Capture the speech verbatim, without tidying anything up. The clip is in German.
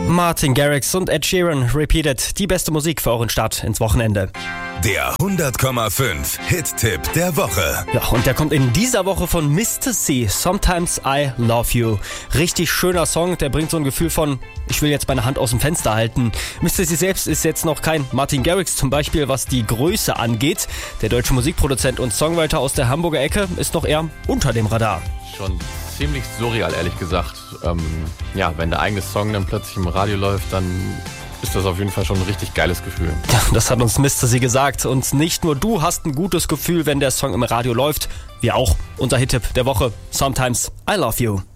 Martin Garrix und Ed Sheeran, Repeated, die beste Musik für euren Start ins Wochenende. Der hundert Komma fünf Hit-Tipp der Woche. Ja, und der kommt in dieser Woche von Mister C, Sometimes I Love You. Richtig schöner Song, der bringt so ein Gefühl von, ich will jetzt meine Hand aus dem Fenster halten. Mister C selbst ist jetzt noch kein Martin Garrix zum Beispiel, was die Größe angeht. Der deutsche Musikproduzent und Songwriter aus der Hamburger Ecke ist noch eher unter dem Radar. Schon ziemlich surreal, ehrlich gesagt. Ähm, ja, wenn der eigene Song dann plötzlich im Radio läuft, dann ist das auf jeden Fall schon ein richtig geiles Gefühl. Ja, das hat uns Mister C gesagt. Und nicht nur du hast ein gutes Gefühl, wenn der Song im Radio läuft. Wir auch. Unser Hit-Tipp der Woche. Sometimes I Love You.